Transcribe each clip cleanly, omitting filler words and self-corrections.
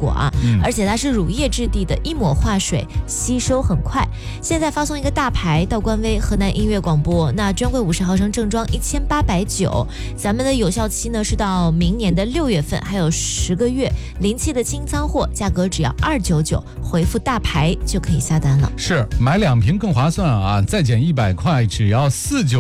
果啊，而且它是乳液质地的，一抹化水吸收很快。现在发送一个大牌到官微河南音乐广播，那专柜50毫升正装1890，咱们的有效期呢是到明年的6月份，还有10个月，临期的清仓货价格只要299，回复大牌就可以下单了。 是买2瓶更划算啊，再减100块，只要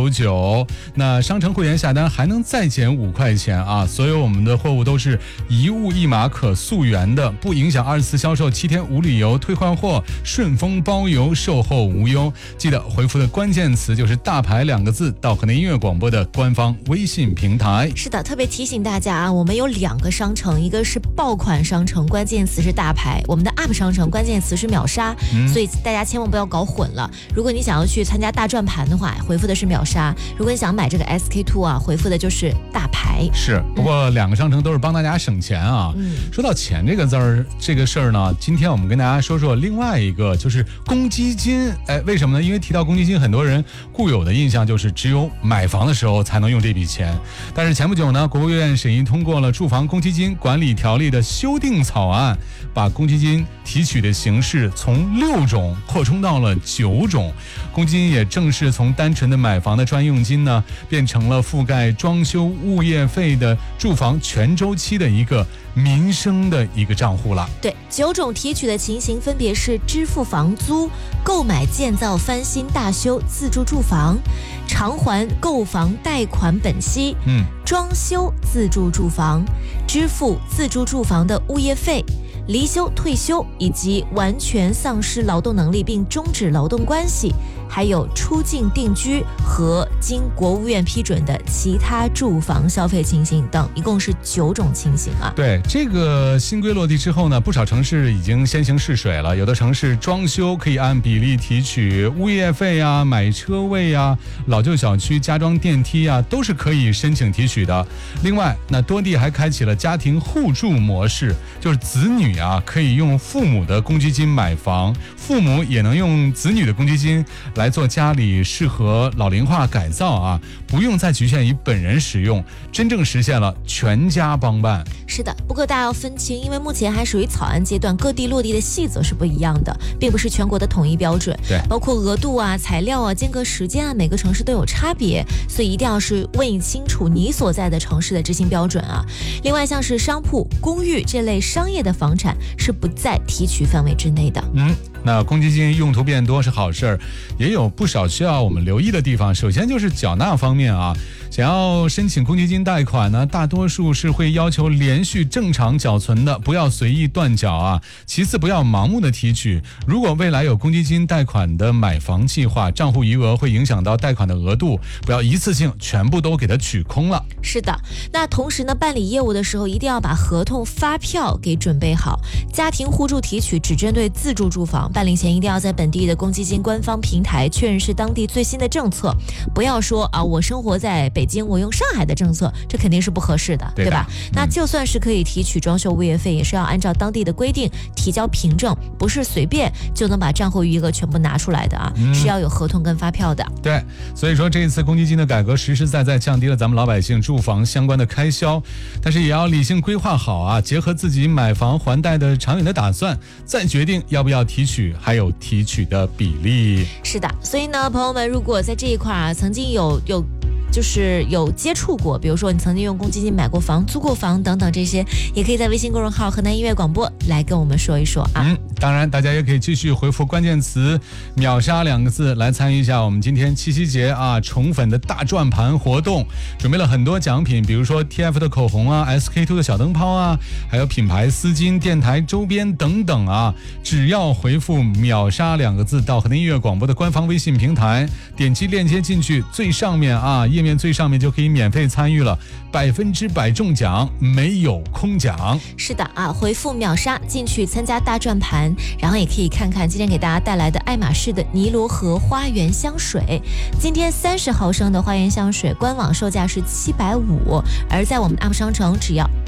499。那商城会员下单还能再减5块钱啊！所有我们的货物都是一物一码可溯源的，不影响2次销售，7天无理由退换货，顺丰包邮，售后无忧。记得回复的关键词就是大牌2个字到河南音乐广播的官方微信平台。 是的，特别提醒大家啊，我们有2个商城，一个是爆款商城，关键词是大牌；我们的 UP 商城关键词是秒杀，所以大家千万不要搞混了。如果你想要去参加大转盘的话，回复的是秒杀；如果你想买这个 SK2 啊，回复的就是大牌。 是，不过2个商城都是帮大家省钱啊。说到钱这个字儿，这个事儿呢，今天我们跟大家说说另外一个，就是公积金。为什么呢？因为提到公积金，很多人固有的印象就是只有买房的时候才能用这笔钱。但是前不久呢，国务院审议通过了《住房公积金管理条例》的修订草案，把公积金提取的形式从6种扩充到了9种。公积金也正式从单纯的买房的专用金呢，变成了覆盖装修物业费的住房全周期的一个民生的一个账户了。 对，9种提取的情形分别是支付房租、购买建造翻新大修自住住房、偿还购房贷款本息、装修自住住房、支付自住住房的物业费、离休退休以及完全丧失劳动能力并终止劳动关系，还有出境定居和经国务院批准的其他住房消费情形等，一共是9种情形啊。 对，这个新规落地之后呢，不少城市已经先行试水了。有的城市装修可以按比例提取，物业费啊、买车位啊、老旧小区加装电梯啊，都是可以申请提取的。另外，那多地还开启了家庭互助模式，就是子女啊可以用父母的公积金买房，父母也能用子女的公积金来做家里适合老龄化改造啊，不用再局限于本人使用，真正实现了全家帮办。 是的，不过大家要分清，因为目前还属于草案阶段，各地落地的细则是不一样的，并不是全国的统一标准。 对， 包括额度啊、材料啊、间隔时间啊，每个城市都有差别，所以一定要是问清楚你所在的城市的执行标准啊。另外，像是商铺、公寓这类商业的房产是不在提取范围之内的。 那公积金用途变多是好事儿，也有不少需要我们留意的地方。首先就是缴纳方面啊，想要申请公积金贷款呢，大多数是会要求连续正常缴存的，不要随意断缴啊。其次，不要盲目的提取。如果未来有公积金贷款的买房计划，账户余额会影响到贷款的额度，不要一次性全部都给它取空了。 是的，那同时呢，办理业务的时候一定要把合同、发票给准备好。家庭互助提取只针对自住住房，办理前一定要在本地的公积金官方平台确认是当地最新的政策，不要说啊，我生活在北京，我用上海的政策，这肯定是不合适的，对吧？那就算是可以提取装修物业费，也是要按照当地的规定提交凭证，不是随便就能把账户余额全部拿出来的啊，是要有合同跟发票的。 对，所以说这一次公积金的改革实实在在降低了咱们老百姓住房相关的开销，但是也要理性规划好啊，结合自己买房还贷的长远的打算，再决定要不要提取，还有提取的比例。 是的，所以呢，朋友们，如果在这一块啊，曾经就是有接触过，比如说你曾经用公积金买过房、租过房等等这些，也可以在微信公众号河南音乐广播来跟我们说一说啊。 当然大家也可以继续回复关键词秒杀2个字来参与一下我们今天七夕节啊宠粉的大转盘活动，准备了很多奖品，比如说 TF 的口红啊、SK2 的小灯泡啊，还有品牌丝巾、电台周边等等啊。只要回复秒杀2个字到河南音乐广播的官方微信平台，点击链接进去，最上面啊页面最上面就可以免费参与了，100%中奖，没有空奖。 是的啊，回复秒杀进去参加大转盘，然后也可以看看今天给大家带来的爱马仕的尼罗河花园香水。今天30毫升的花园香水官网售价是750，而在我们 UP 商城只要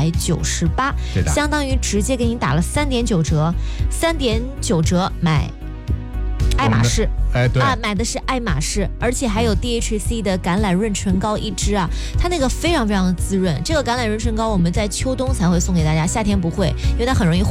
298，相当于直接给你打了3.9折，3.9折买爱马仕。 对啊，买的是爱马仕，而且还有 DHC 的橄榄润唇膏1支啊，它那个非常非常的滋润。这个橄榄润唇膏我们在秋冬才会送给大家，夏天不会，因为它很容易